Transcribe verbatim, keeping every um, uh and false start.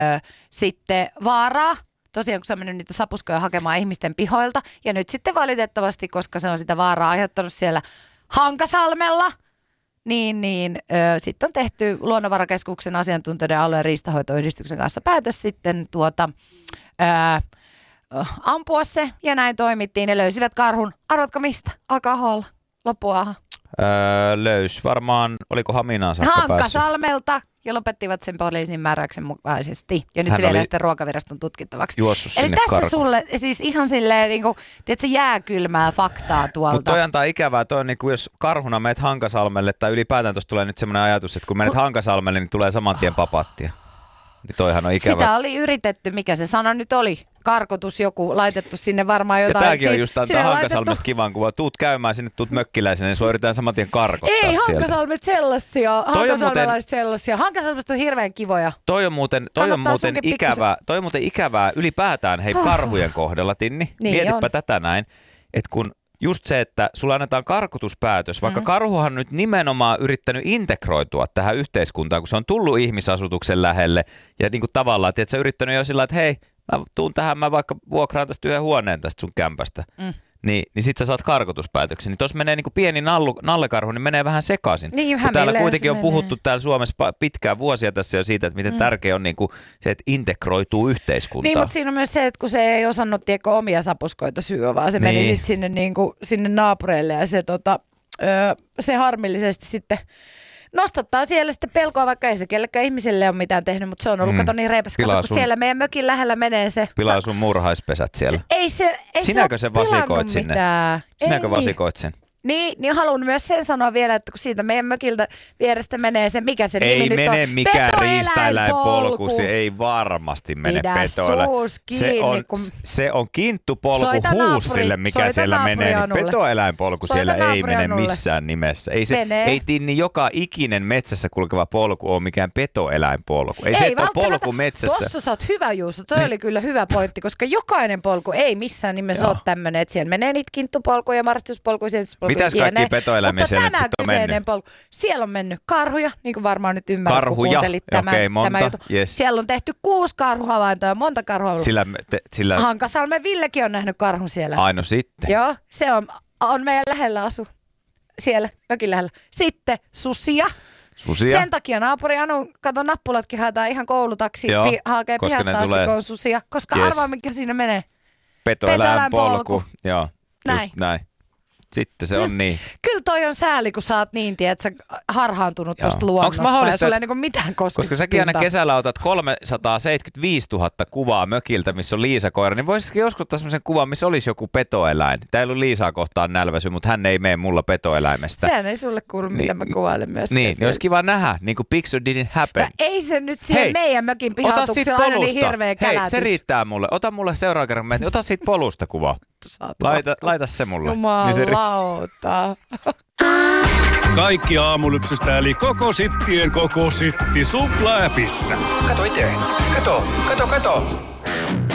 sitten vaaraa. Tosiaan, kun se on mennyt niitä sapuskoja hakemaan ihmisten pihoilta. Ja nyt sitten valitettavasti, koska se on sitä vaaraa aiheuttanut siellä Hankasalmella, niin, niin sitten on tehty Luonnonvarakeskuksen asiantuntijoiden alueen riistanhoitoyhdistyksen kanssa päätös sitten tuota, ää, ampua se. Ja näin toimittiin. Ne löysivät karhun. Arvatko mistä? Alkaa loppuahan. Öö, löys varmaan, oliko Haminaan saakka Hankasalmelta päässyt? Ja lopettivat sen poliisin määräyksen mukaisesti. Ja nyt Hän se viedään oli sitten ruokaviraston tutkittavaksi. Juossut Eli sinne tässä karkuun. sulle siis ihan silleen, niin kuin, tiedätkö, jääkylmää faktaa tuolta. Mutta toi antaa ikävää. Toi on niin kuin jos karhuna meet Hankasalmelle, tai ylipäätään tuossa tulee nyt semmoinen ajatus, että kun menet kun... Hankasalmelle, niin tulee saman tien papattia. Niin toihan on ikävä. Sitä oli yritetty, mikä se sana nyt oli? Karkotus joku, laitettu sinne varmaan jotain. Ja tämäkin siis on just antaa Hankasalmesta laitettu... kivan kuva. Tuut käymään sinne, tuut mökkiläisenä, niin sua yritetään saman tien karkottaa Ei, sieltä. Hankasalmet sellaisia. Hankasalmelaiset muuten... sellaisia. Hankasalmesta on hirveän kivoja. Toi on muuten, toi on muuten ikävää, toi on muuten ikävää ylipäätään hei karhujen kohdalla, Tinni. Niin Mietipä on. tätä näin, että kun just se, että sulla annetaan karkotuspäätös, vaikka mm. karhuhan on nyt nimenomaan yrittänyt integroitua tähän yhteiskuntaan, kun se on tullut ihmisasutuksen lähelle ja niin kuin tavallaan, että sä yrittänyt jo sillä, että hei, mä tuun tähän, mä vaikka vuokraan tästä yhden huoneen tästä sun kämpästä. Mm. Niin, niin sit sä saat karkotuspäätöksen. Niin tossa menee niinku pieni nallu, nallekarhu, niin menee vähän sekaisin. Niin, kun täällä kuitenkin on menee. puhuttu täällä Suomessa pitkään vuosia tässä jo siitä, että miten mm. tärkeä on niinku se, että integroituu yhteiskuntaan. Niin, mutta siinä on myös se, että kun se ei osannut tiedä, omia sapuskoita syödä, vaan se niin. meni sitten sinne, niinku, sinne naapureille ja se, tota, öö, se harmillisesti sitten nostattaa siellä sitten pelkoa, vaikka ei se kellekään ihmiselle ole mitään tehnyt, mutta se on ollut mm. kato niin reipas. Kato, kun sun... siellä meidän mökin lähellä menee se. Pilaa sun murhaispesät siellä. Se, ei se, ei Sinäkö se se vasikoit sinne? Mitään. Sinäkö ei. vasikoit sen? Niin, niin haluan myös sen sanoa vielä, että kun siitä meidän mökiltä vierestä menee se, mikä se ei nimi nyt on. Ei mene mikään riistaeläinpolku, se ei varmasti mene petoeläin. Se on, kun... se on kinttupolku Soita huussille, naapuri. mikä Soita siellä menee. Niin petoeläinpolku Soita siellä ei mene nulle. missään nimessä. Ei, se, menee. ei Tinni joka ikinen metsässä kulkeva polku ole mikään petoeläinpolku. Ei, ei se, että ole polku metsässä. Tuossa sä oot hyvä, Juuso. Toi oli kyllä hyvä pointti, koska jokainen polku ei missään nimessä ole tämmöinen, että siellä menee niitä kinttupolkuja ja marastuspolkuja, sienspolkuja. Mitäs kaikki petoeläimiä siellä nyt sitten on mennyt? Polku. Siellä on mennyt karhuja, niin kuin varmaan nyt ymmärrät, karhuja. kun kuuntelit tämän, okay, monta. tämän jutun. Yes. Siellä on tehty kuusi karhuhavaintoa, monta karhua. Sillä, te, sillä... Hankasalmen Villekin on nähnyt karhun siellä. Aino sitten. Joo, se on, on meidän lähellä asu. Siellä, mökin lähellä. Sitten susia. Susia. Sen takia naapuri Anu, kato nappulatkin haetaan ihan koulutaksi, pi, hakee pihasta asti, kun on susia. Koska yes. arvaa, mikä siinä menee. Petoeläinpolku. Joo, näin. just näin. Sitten se on niin. Kyllä toi on sääli, kun sä oot niin, tiedätkö, harhaantunut tosta luonnosta. Onko mahdollista, ja sulla ei niinku mitään kosketuspintaa. Koska säkin aina kesällä otat kolmesataaseitsemänkymmentäviisituhatta kuvaa mökiltä, missä on Liisa-koira, niin voisitko joskus ottaa semmoisen kuvan, missä olisi joku petoeläin. Tää ei ollut Liisaa kohtaan nälväsy, mutta hän ei mene mulla petoeläimestä. Sehän ei sulle kuulu, niin, mitä mä kuvailen myöskään. Niin, niin olisi kiva nähdä, niin kuin picture didn't happen. Ja ei se nyt siellä meidän mökin pihatuksella aina niin hirveä kälätys. Hei, se riittää mulle. Ota mulle seuraavan kerran, niin ota siitä polusta kuva. Laita, laita se mulle. Jumalauta. Kaikki aamulypsystä eli koko sittien koko sitti Supla-äpissä. Kato itse. Kato, kato, kato.